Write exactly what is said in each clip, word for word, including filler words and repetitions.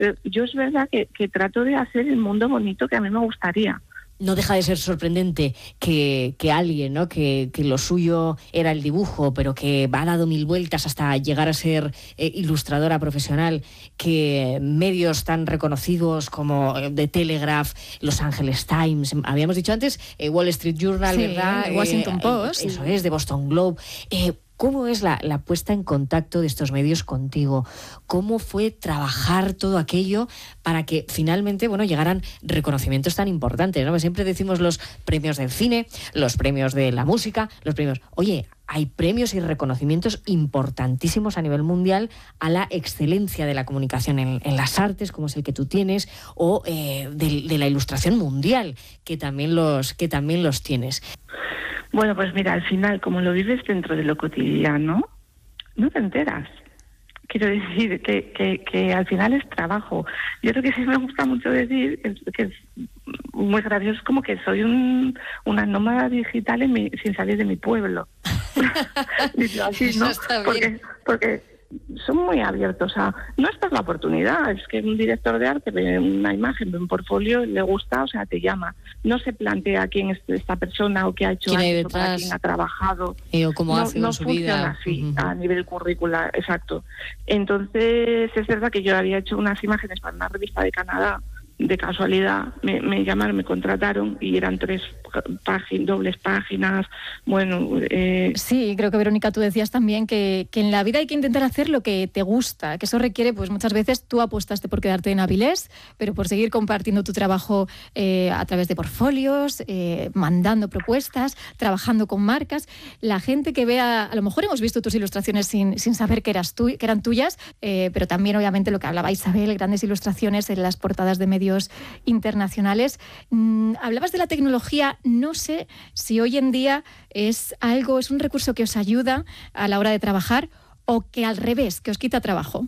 Pero yo es verdad que, que trato de hacer el mundo bonito que a mí me gustaría. No deja de ser sorprendente que, que alguien, ¿no? que, que lo suyo era el dibujo, pero que ha dado mil vueltas hasta llegar a ser eh, ilustradora profesional, que medios tan reconocidos como eh, The Telegraph, Los Angeles Times, habíamos dicho antes, eh, Wall Street Journal, sí, ¿verdad? el Washington Eh, Post. Eso es, de Boston Globe. Eh, ¿Cómo es la, la puesta en contacto de estos medios contigo? ¿Cómo fue trabajar todo aquello para que finalmente, bueno, llegaran reconocimientos tan importantes, ¿no? Siempre decimos los premios del cine, los premios de la música, los premios... Oye, hay premios y reconocimientos importantísimos a nivel mundial a la excelencia de la comunicación en, en las artes, como es el que tú tienes, o eh, de, de la ilustración mundial, que también los, que también los tienes. Bueno, pues mira, al final, como lo vives dentro de lo cotidiano, no te enteras. Quiero decir que, que, que al final es trabajo. Yo creo que sí me gusta mucho decir que es, que es muy gracioso, es como que soy un, una nómada digital en mi, sin salir de mi pueblo. Así, ¿no? Porque, porque son muy abiertos a... No esta es la oportunidad, es que un director de arte ve una imagen, ve un portfolio, le gusta, o sea, te llama. No se plantea quién es esta persona o qué ha hecho antes o para quién ha trabajado. Eh, o cómo no, ha sido no su funciona vida. así, Uh-huh. a nivel curricular, exacto. Entonces, es verdad que yo había hecho unas imágenes para una revista de Canadá, de casualidad, me, me llamaron, me contrataron y eran tres páginas, dobles páginas, bueno... Eh... Sí, creo que Verónica, tú decías también que, que en la vida hay que intentar hacer lo que te gusta, que eso requiere, pues muchas veces tú apostaste por quedarte en Avilés, pero por seguir compartiendo tu trabajo eh, a través de portfolios, eh, mandando propuestas, trabajando con marcas. La gente que vea, a lo mejor hemos visto tus ilustraciones sin, sin saber que, eras tú, que eran tuyas, eh, pero también obviamente lo que hablaba Isabel, grandes ilustraciones en las portadas de medios internacionales. Mm, hablabas de la tecnología, no sé si hoy en día es algo, es un recurso que os ayuda a la hora de trabajar o que al revés, que os quita trabajo.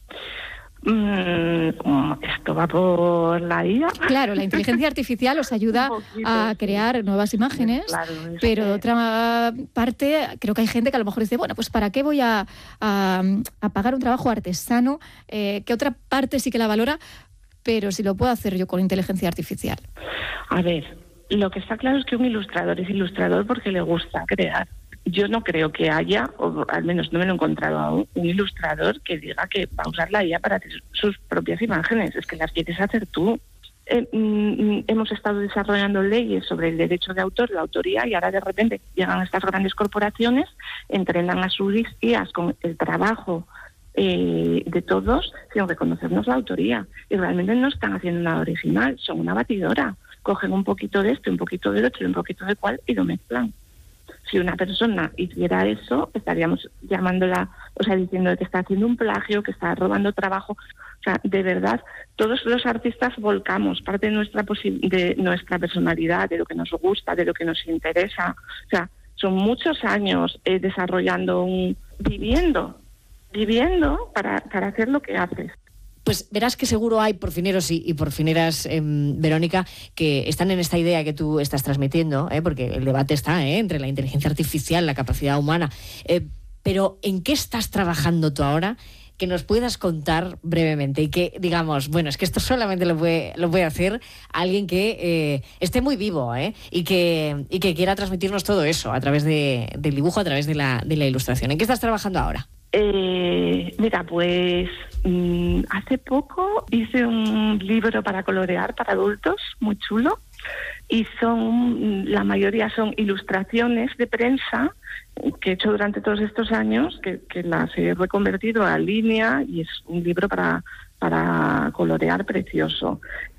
Mm, esto va por la I A. Claro, la inteligencia artificial os ayuda poquito, a crear sí. nuevas imágenes, Claro, pero que... de otra parte creo que hay gente que a lo mejor dice, bueno, pues ¿para qué voy a, a, a pagar un trabajo artesano? Eh, que otra parte sí que la valora, pero si lo puedo hacer yo con inteligencia artificial. A ver, lo que está claro es que un ilustrador es ilustrador porque le gusta crear. Yo no creo que haya, o al menos no me lo he encontrado aún, un ilustrador que diga que va a usar la I A para hacer sus propias imágenes. Es que las quieres hacer tú. Eh, mm, hemos estado desarrollando leyes sobre el derecho de autor, la autoría, y ahora de repente llegan estas grandes corporaciones, entrenan a sus I As con el trabajo Eh, de todos sin reconocernos la autoría, y realmente no están haciendo nada original, son una batidora, cogen un poquito de esto, un poquito del otro y un poquito de cual y lo mezclan. Si una persona hiciera eso, estaríamos llamándola, o sea, diciendo que está haciendo un plagio, que está robando trabajo. O sea, de verdad, todos los artistas volcamos parte de nuestra posi- de nuestra personalidad, de lo que nos gusta, de lo que nos interesa. O sea, son muchos años eh, desarrollando un, viviendo viviendo para, para hacer lo que haces. Pues verás que seguro hay porfineros y, y porfineras, eh, Verónica, que están en esta idea que tú estás transmitiendo, eh, porque el debate está eh, entre la inteligencia artificial, la capacidad humana. Eh, pero ¿en qué estás trabajando tú ahora? Que nos puedas contar brevemente y que digamos, bueno, es que esto solamente lo puede, lo puede hacer alguien que eh, esté muy vivo eh, y, que, y que quiera transmitirnos todo eso a través de, del dibujo, a través de la, de la ilustración. ¿En qué estás trabajando ahora? Eh, mira, pues mmm, hace poco hice un libro para colorear para adultos, muy chulo, y son, la mayoría son ilustraciones de prensa que he hecho durante todos estos años, que, que las he reconvertido a línea, y es un libro para, para colorear precioso.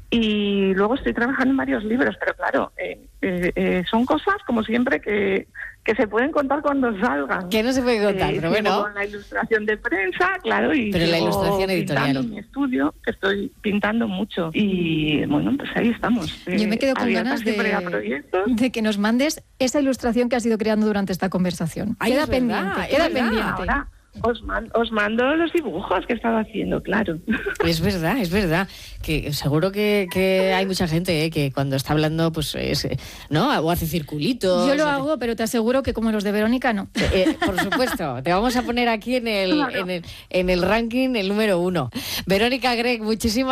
Y luego estoy trabajando en varios libros, pero claro, eh, eh, eh, son cosas, como siempre, que, que se pueden contar cuando salgan. Que no se puede contar, eh, pero bueno. Con la ilustración de prensa, claro, y pero la ilustración editorial. En mi estudio, que estoy pintando mucho. Y bueno, pues ahí estamos. Eh, Yo me quedo con ganas de, de que nos mandes esa ilustración que has ido creando durante esta conversación. Ay, queda es pendiente, verdad, queda es verdad. pendiente. Ahora os, man, os mando los dibujos que he estado haciendo, claro. Es verdad, es verdad. Que seguro que, que hay mucha gente eh, que cuando está hablando, pues es, ¿no? O hace circulitos. Yo lo hace... hago, pero te aseguro que como los de Verónica, no. Eh, por supuesto, te vamos a poner aquí en el, Claro. en el, en el ranking el número uno. Verónica Gregg, muchísimas